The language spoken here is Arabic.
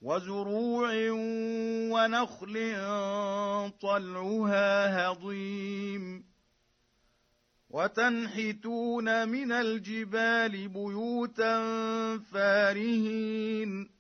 وزروع ونخل طلعها هضيم وتنحتون من الجبال بيوتا فارهين